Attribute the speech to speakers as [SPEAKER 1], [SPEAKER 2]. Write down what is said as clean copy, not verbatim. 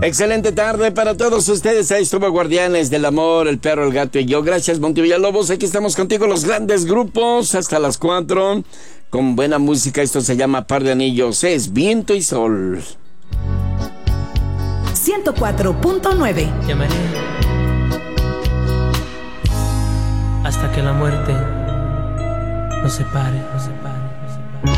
[SPEAKER 1] Excelente tarde para todos ustedes. Ahí estuvo Guardianes del Amor, el perro, el gato y yo. Gracias, Monty Villalobos. Aquí estamos contigo, los grandes grupos, hasta las 4, con buena música. Esto se llama Par de Anillos. Es Viento y Sol.
[SPEAKER 2] 104.9.
[SPEAKER 3] Llamaré hasta que la muerte nos separe, nos separe.